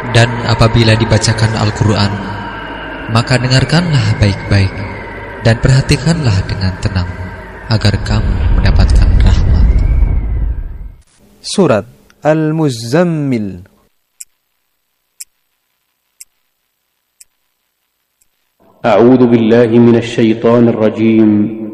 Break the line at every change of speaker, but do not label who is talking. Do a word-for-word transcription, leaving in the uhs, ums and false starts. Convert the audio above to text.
Dan apabila dibacakan Al-Quran, maka dengarkanlah baik-baik dan perhatikanlah dengan tenang, agar kamu mendapatkan rahmat.
Surat Al-Muzammil.
A'udzu billahi minasy syaithanir rajim.